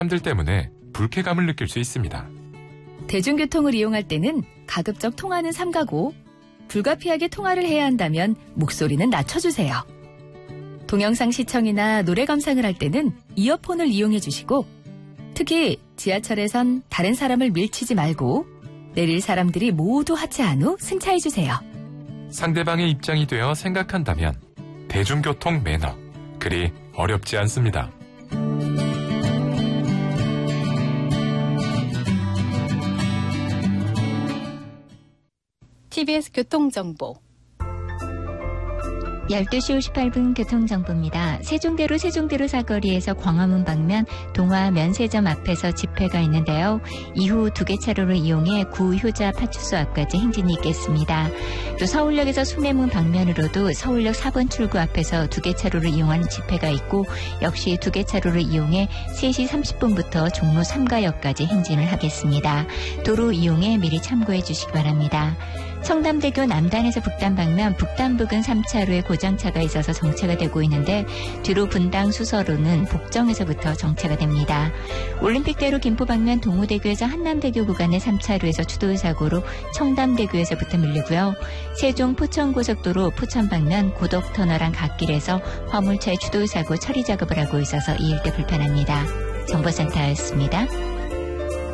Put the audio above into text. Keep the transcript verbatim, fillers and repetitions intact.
사람들 때문에 불쾌감을 느낄 수 있습니다. 대중교통을 이용할 때는 가급적 통화는 삼가고 불가피하게 통화를 해야 한다면 목소리는 낮춰주세요. 동영상 시청이나 노래 감상을 할 때는 이어폰을 이용해 주시고 특히 지하철에선 다른 사람을 밀치지 말고 내릴 사람들이 모두 하차한 후 승차해 주세요. 상대방의 입장이 되어 생각한다면 대중교통 매너, 그리 어렵지 않습니다. 티비에스 교통정보 열두 시 오십팔 분 교통정보입니다. 세종대로 세종대로 사거리에서 광화문 방면 동화 면세점 앞에서 집회가 있는데요. 이후 두 개 차로를 이용해 구 효자 파출소 앞까지 행진이 있겠습니다. 또 서울역에서 수매문 방면으로도 서울역 사 번 출구 앞에서 두 개 차로를 이용한 집회가 있고 역시 두 개 차로를 이용해 세 시 삼십 분부터 종로 삼가역까지 행진을 하겠습니다. 도로 이용에 미리 참고해 주시기 바랍니다. 청담대교 남단에서 북단 방면 북단 부근 삼 차로에 고장차가 있어서 정체가 되고 있는데 뒤로 분당 수서로는 복정에서부터 정체가 됩니다. 올림픽대로 김포 방면 동호대교에서 한남대교 구간의 삼 차로에서 추돌 사고로 청담대교에서부터 밀리고요. 세종 포천고속도로 포천 방면 고덕터널안 갓길에서 화물차의 추돌 사고 처리 작업을 하고 있어서 이 일대 불편합니다. 정보센터였습니다.